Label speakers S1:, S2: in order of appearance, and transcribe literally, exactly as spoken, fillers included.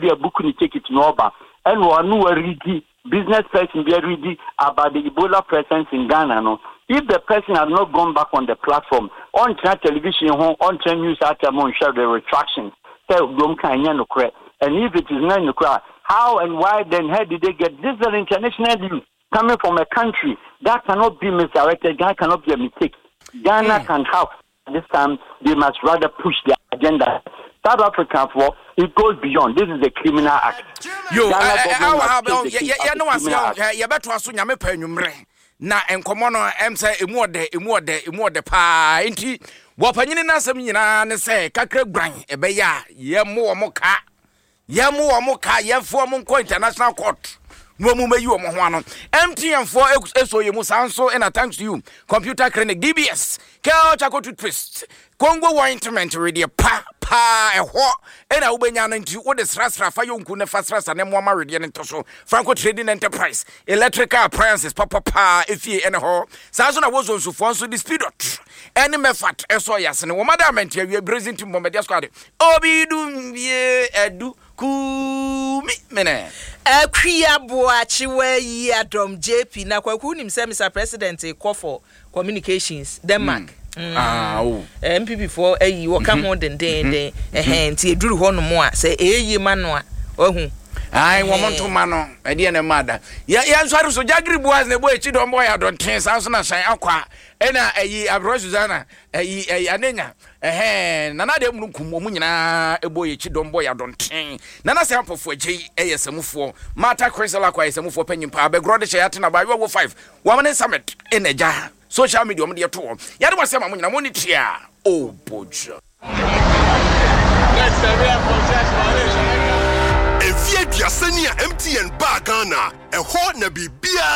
S1: be a book and take it to Nova. And one who ready business person be ready about the Ebola presence in Ghana. No, if the person has not gone back on the platform, on television, on news item, on share the retraction, tell them can no correct. And if it is not in the crowd, how and why then how did they get this? Is an international news coming from a country that cannot be misdirected. Ghana cannot be a mistake. Ghana mm. can have this time. They must rather push their agenda. South Africa for it goes beyond. This is a criminal act.
S2: Yo, how about yeah, no one say yeah, better to assume me penumre. Na enkomo no em say emu ode emu ode emu ode pa enti wo panyini na asem nyina ne say kakra gran ebe ya ye mo wo ka ye mo wo ka ye fo mo ko international court no mu meyi wo ho ano M T N for eso ye mu sanso and thanks to you computer clinic D B S Kel Chako to twist Congo ointment ready pa pa eho ena ubenya no nti wo de srasra fa yonku ne fasrasa ne mo ma ready ne toso Franco Trading Enterprise electrical appliances papa pa efie ene ho sanso na wo zonso fo so the speed ene mefat eso yase ne wo madam entia we brazil team bombedia squad obi du vie edu ku mi mene
S3: Akria boachi we yi Adom J P na kwaku nim say Mister President e call for communications Denmark mm. Mm.
S2: Ah oh
S3: M P P for ayi wo ka ho den den den eh nti eduru ho no mo a say eyi ma no a ohu
S2: ai wo monto ma no e de na mada ya ya nso so jagri boas ne boy chi do boy adon ten sanso na shan akwa ena ayi Abro Susanna ayi ayi anenya eh na na de mu nkum mu nyina e boy chi do boy adon ten na na se apofo agyi eyesamufo mata Crystal akwa eyesamufo panyimpa abegrode che yate na ba wo five wo mane summit eneja social media mo de to ya de wasema mo nyina mo ni tia oh bojo let's say we have process
S4: If you are M T N Ghana, a hot na bibia